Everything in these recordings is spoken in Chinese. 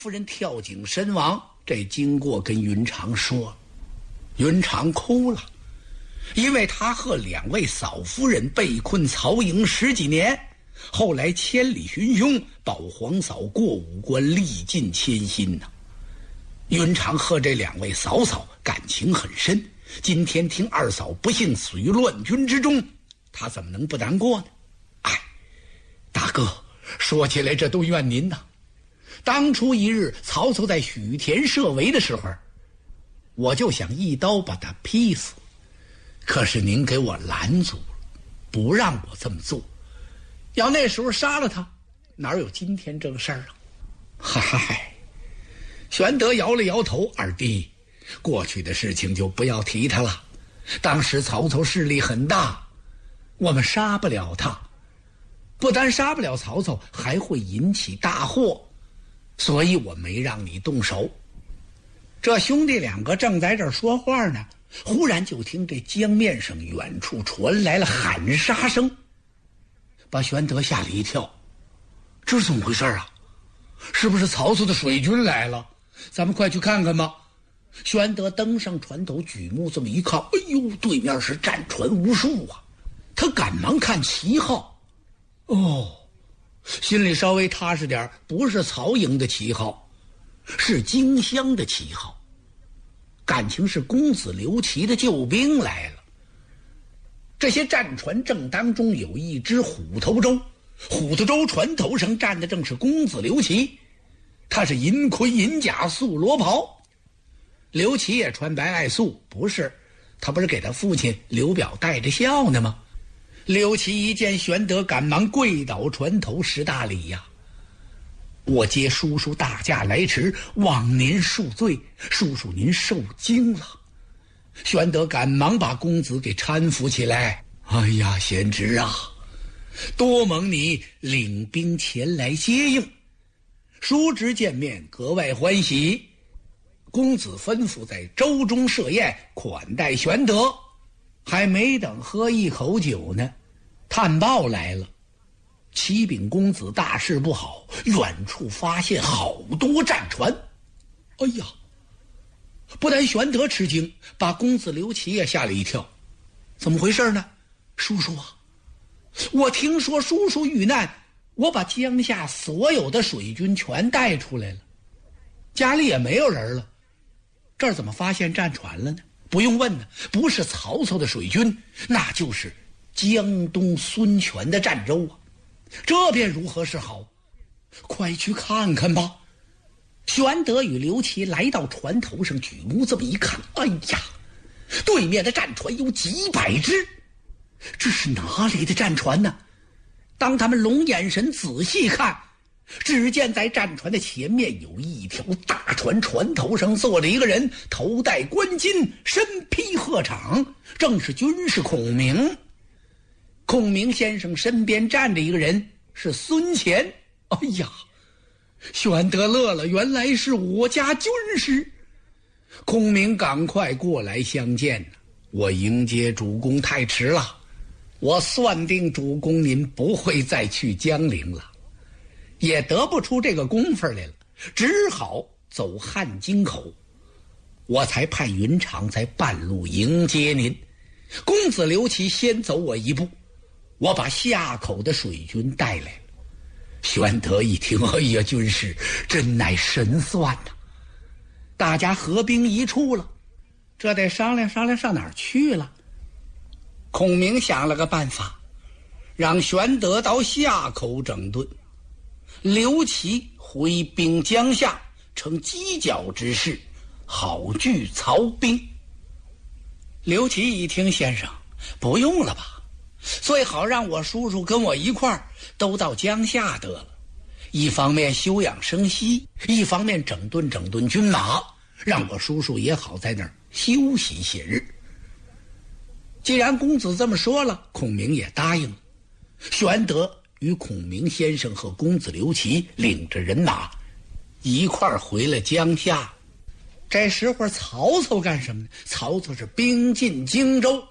夫人跳井身亡，这经过跟云长说，云长哭了，因为他和两位嫂夫人被困曹营10几年，后来千里寻凶，保皇嫂过五关，历尽千辛呐。云长和这两位嫂嫂感情很深，今天听二嫂不幸死于乱军之中，他怎么能不难过呢？哎，大哥，说起来这都怨您呐。当初一日曹操在许田设围的时候，我就想一刀把他劈死，可是您给我拦住了，不让我这么做。要那时候杀了他，哪有今天这个事儿啊？嗨，玄德摇了摇头，二弟，过去的事情就不要提他了。当时曹操势力很大，我们杀不了他，不但杀不了曹操，还会引起大祸，所以我没让你动手。这兄弟两个正在这儿说话呢，忽然就听这江面上远处传来了喊杀声，把玄德吓了一跳。这是怎么回事啊？是不是曹操的水军来了？咱们快去看看吧。玄德登上船头，举目这么一看，哎呦，对面是战船无数啊！他赶忙看旗号，哦，心里稍微踏实点，不是曹营的旗号，是荆襄的旗号，感情是公子刘琦的救兵来了。这些战船正当中有一只虎头舟，虎头舟船头上站的正是公子刘琦，他是银盔银甲素罗袍。刘琦也穿白爱素，不是，他不是给他父亲刘表带着孝呢吗？刘琦一见玄德，赶忙跪倒船头施大礼呀。我接叔叔大驾来迟，望您恕罪，叔叔您受惊了。玄德赶忙把公子给搀扶起来。哎呀，贤侄啊，多蒙你领兵前来接应，叔侄见面格外欢喜。公子吩咐在舟中设宴款待玄德，还没等喝一口酒呢，探报来了，启禀公子大事不好，远处发现好多战船。哎呀，不但玄德吃惊，把公子刘琦也吓了一跳。怎么回事呢？叔叔啊，我听说叔叔遇难，我把江夏所有的水军全带出来了，家里也没有人了，这儿怎么发现战船了呢？不用问呢，不是曹操的水军，那就是江东孙权的战舟啊！这便如何是好？快去看看吧。玄德与刘琦来到船头上，举目这么一看，哎呀，对面的战船有几百只，这是哪里的战船呢？当他们龙眼神仔细看，只见在战船的前面有一条大船，船头上坐着一个人，头戴冠巾，身披鹤氅，正是军师孔明。孔明先生身边站着一个人，是孙乾。哎呀，玄德乐了，原来是我家军师。孔明赶快过来相见。我迎接主公太迟了，我算定主公您不会再去江陵了，也得不出这个功夫来了，只好走汉津口，我才派云长在半路迎接您。公子刘琦先走我一步，我把下口的水军带来了。玄德一听，哎呀，军师真乃神算呐！大家合兵一处了，这得商量商量上哪儿去了。孔明想了个办法，让玄德到下口整顿，刘琦回兵江夏，成犄角之势，好拒曹兵。刘琦一听，先生不用了吧，最好让我叔叔跟我一块儿都到江夏得了，一方面休养生息，一方面整顿整顿军马，让我叔叔也好在那儿休息些日。既然公子这么说了，孔明也答应了。玄德与孔明先生和公子刘琦领着人马一块儿回了江夏。这时候曹操干什么呢？曹操是兵进荆州。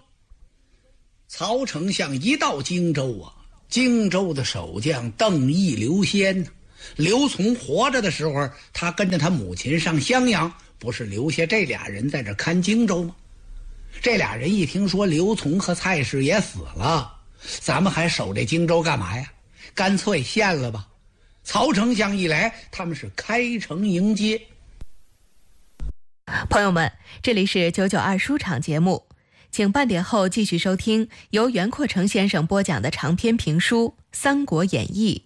曹丞相一到荆州啊，荆州的守将邓毅、刘仙刘琮活着的时候，他跟着他母亲上襄阳，不是留下这俩人在这看荆州吗？这俩人一听说刘琮和蔡氏也死了，咱们还守这荆州干嘛呀？干脆献了吧。曹丞相一来，他们是开城迎接。 朋友们，这里是992书场节目，请半点后继续收听由袁阔成先生播讲的长篇评书《三国演义》。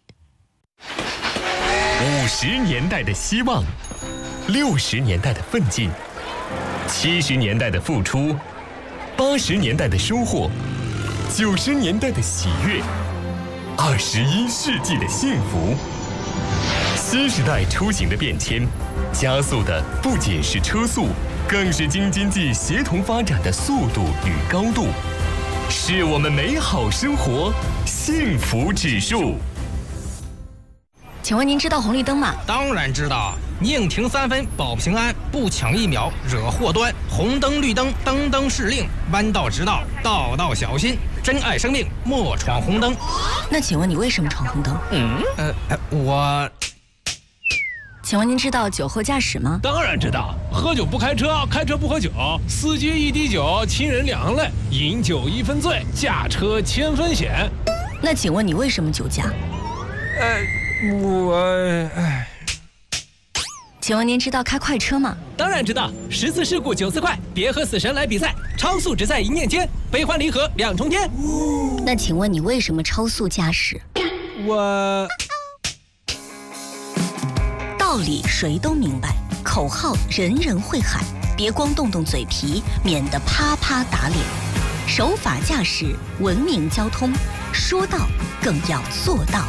50年代的希望，60年代的奋进，70年代的付出，80年代的收获，90年代的喜悦，21世纪的幸福。新时代出行的变迁，加速的不仅是车速，更是京津冀协同发展的速度与高度，是我们美好生活幸福指数。 请问您知道红绿灯吗？ 当然知道，宁停3分保平安，不抢1秒惹祸端。红灯绿灯灯灯是令，弯道直道道道小心。珍爱生命，莫闯红灯。 那请问你为什么闯红灯？ 我。 请问您知道酒后驾驶吗？ 当然知道，喝酒不开车，开车不喝酒，司机一滴酒，亲人两泪，饮酒1分醉，驾车1000分险。 那请问你为什么酒驾？请问您知道开快车吗？ 当然知道，10次事故9次快，别和死神来比赛，超速只在一念间，悲欢离合2重天。 那请问你为什么超速驾驶？道理谁都明白，口号人人会喊，别光动动嘴皮，免得啪啪打脸。守法驾驶，文明交通，说到更要做到。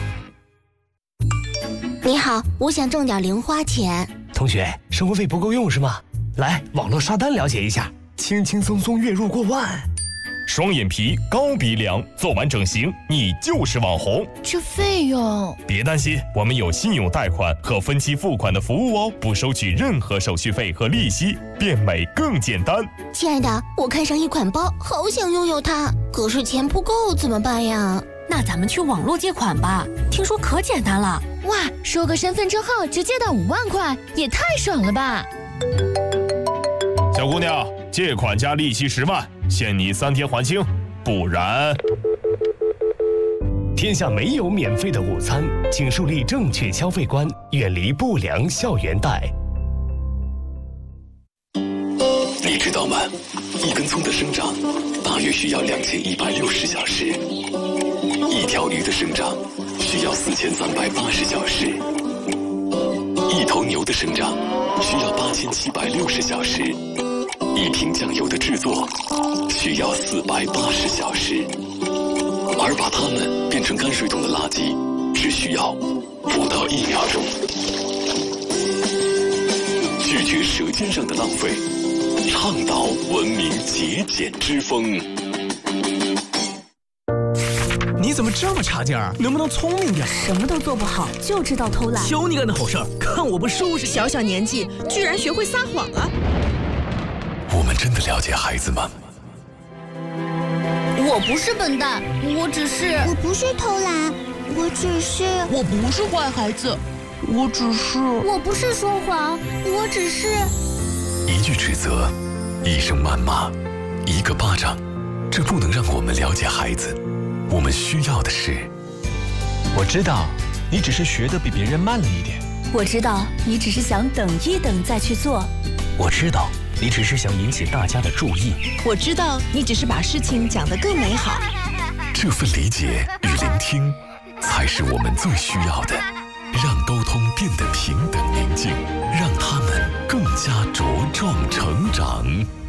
你好，我想挣点零花钱。 同学，生活费不够用是吗？来，网络刷单了解一下，轻轻松松月入过万。 双眼皮、高鼻梁，做完整形，你就是网红。 这费用？ 别担心，我们有信用贷款和分期付款的服务哦，不收取任何手续费和利息，变美更简单。 亲爱的，我看上一款包，好想拥有它，可是钱不够怎么办呀？ 那咱们去网络借款吧，听说可简单了。 哇，收个身份证号就借到5万块，也太爽了吧！ 小姑娘，借款加利息10万，限你3天还清，不然…… 天下没有免费的午餐，请树立正确消费观，远离不良校园贷。 你知道吗？一根葱的生长大约需要2160小时，一条鱼的生长需要4380小时，一头牛的生长需要8760小时，一瓶酱油的制作需要480小时，而把它们变成泔水桶的垃圾只需要不到1秒钟。拒绝舌尖上的浪费，倡导文明节俭之风。 你怎么这么差劲儿？能不能聪明点？ 什么都做不好，就知道偷懒。 求你干的好事儿，看我不收拾你！ 小小年纪居然学会撒谎了。 我们真的了解孩子吗？ 我不是笨蛋，我不是偷懒，我不是坏孩子， 我不是说谎，我只是…… 一句指责，一声谩骂，一个巴掌，这不能让我们了解孩子。我们需要的是， 我知道你只是学得比别人慢了一点， 我知道你只是想等一等再去做， 我知道你只是想引起大家的注意， 我知道你只是把事情讲得更美好。 这份理解与聆听，才是我们最需要的。让沟通变得平等宁静，让他们更加茁壮成长。